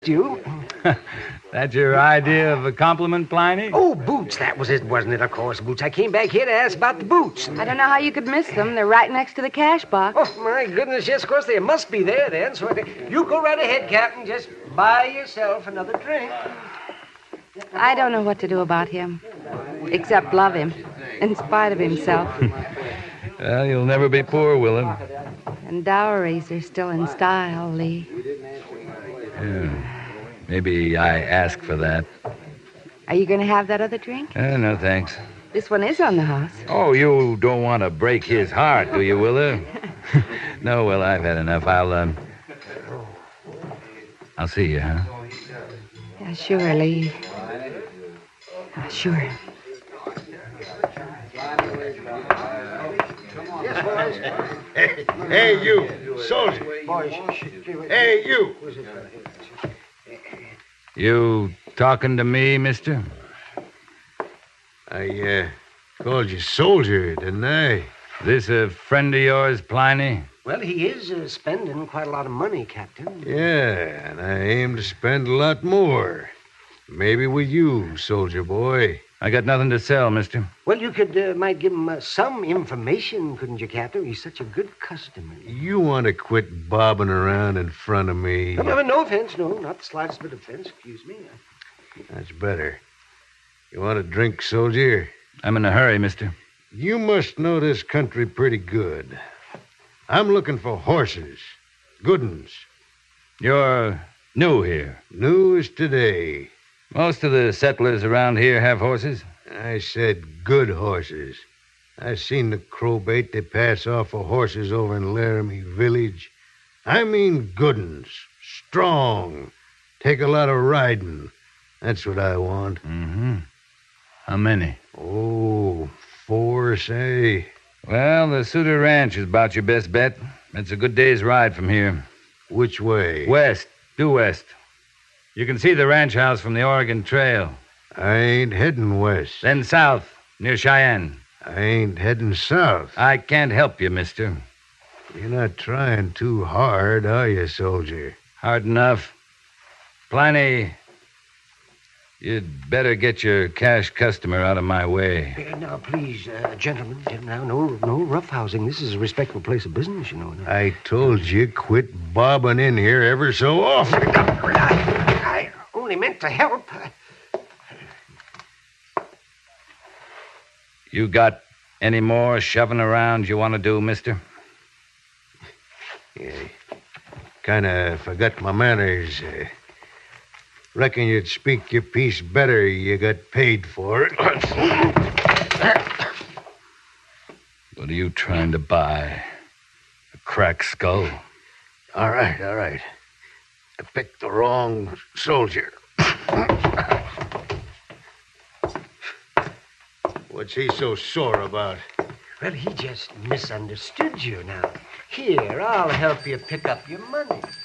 You? That's your idea of a compliment, Pliny? Oh, boots. That was it, wasn't it? Of course, boots. I came back here to ask about the boots. I don't know how you could miss them. They're right next to the cash box. Oh, my goodness. Yes, of course, they must be there then. So you go right ahead, Captain. Just buy yourself another drink. I don't know what to do about him, except love him, in spite of himself. Well, you'll never be poor, Willem. And dowries are still in style, Lee. Yeah. Maybe I ask for that. Are you going to have that other drink? No, thanks. This one is on the house. Oh, you don't want to break his heart, do you, Willa? No, well, I've had enough. I'll see you, huh? Yeah, sure, Lee. Sure. Hey, you, soldier. Hey, you. You talking to me, mister? I called you soldier, didn't I? This a friend of yours, Pliny? Well, he is spending quite a lot of money, Captain. Yeah, and I aim to spend a lot more. Maybe with you, soldier boy. I got nothing to sell, mister. Well, you might give him some information, couldn't you, Captain? He's such a good customer. You want to quit bobbing around in front of me? No offense, no, not the slightest bit of offense, excuse me. That's better. You want a drink, soldier? I'm in a hurry, mister. You must know this country pretty good. I'm looking for horses. Good uns. You're new here. New as today. Most of the settlers around here have horses. I said good horses. I seen the crowbait they pass off for horses over in Laramie Village. I mean good uns. Strong. Take a lot of riding. That's what I want. Mm-hmm. How many? Oh, 4, say. Well, the Suter Ranch is about your best bet. It's a good day's ride from here. Which way? West. Due west. You can see the ranch house from the Oregon Trail. I ain't heading west. Then south, near Cheyenne. I ain't heading south. I can't help you, mister. You're not trying too hard, are you, soldier? Hard enough. Pliny, you'd better get your cash customer out of my way. Now, please, gentlemen, now, no roughhousing. This is a respectable place of business, you know. I told you, quit bobbing in here ever so often. I only meant to help. You got any more shoving around you want to do, mister? Yeah, kind of forgot my manners. Reckon you'd speak your piece better. You got paid for it. What are you trying to buy? A cracked skull? All right. I picked the wrong soldier. What's he so sore about? Well, he just misunderstood you now. Here, I'll help you pick up your money.